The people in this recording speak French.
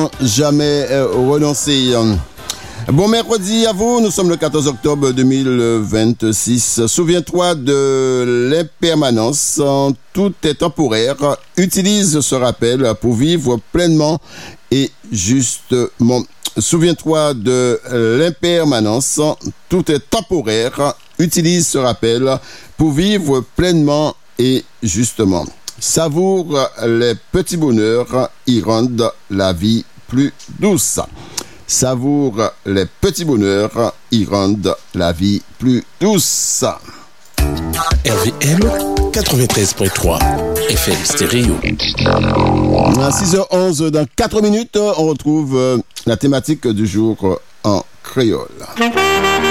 Jamais renoncer. Bon mercredi à vous, nous sommes le 14 octobre 2026. Souviens-toi de l'impermanence, tout est temporaire. Utilise ce rappel pour vivre pleinement et justement. Souviens-toi de l'impermanence, tout est temporaire. Utilise ce rappel pour vivre pleinement et justement. Savoure les petits bonheurs, ils rendent la vie plus douce. Savoure les petits bonheurs, ils rendent la vie plus douce. RVM 93.3 FM Stéréo. À 6h11, dans 4 minutes, on retrouve la thématique du jour en créole.